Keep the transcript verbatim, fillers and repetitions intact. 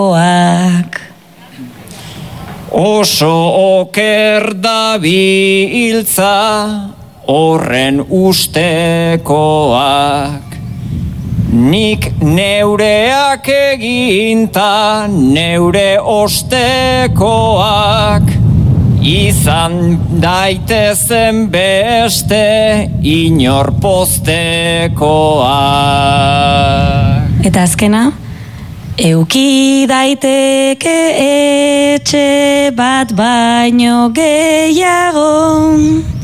Oso oker dabiltza horren ustekoak, nik neureak eginta neure ostekoak, izan daitezen beste inor postekoak. Eta azkena? Euki daiteke etxe bat baino gehiago.